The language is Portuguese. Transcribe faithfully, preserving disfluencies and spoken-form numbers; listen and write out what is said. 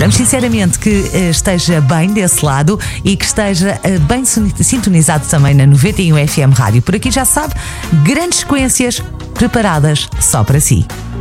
Esperamos sinceramente que uh, esteja bem desse lado e que esteja uh, bem sintonizado também na noventa e um F M Rádio. Por aqui já sabe, grandes sequências preparadas só para si.